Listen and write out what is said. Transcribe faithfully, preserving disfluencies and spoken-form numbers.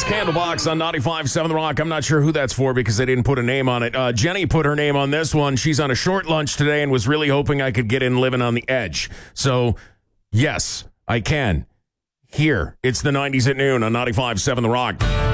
Candlebox on ninety-five point seven The Rock. I'm not sure who that's for because they didn't put a name on it. Uh, Jenny put her name on this one. She's on a short lunch today and was really hoping I could get in Living on the Edge. So, yes, I can. Here, it's the nineties at noon on ninety-five point seven The Rock.